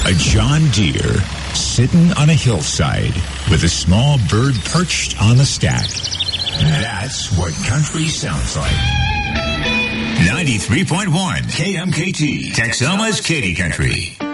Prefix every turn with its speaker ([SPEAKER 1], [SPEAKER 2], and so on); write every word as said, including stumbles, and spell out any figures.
[SPEAKER 1] A John Deere sitting on a hillside with a small bird perched on the stack. That's what country sounds like. ninety-three point one K M K T, Texoma's Katy Country.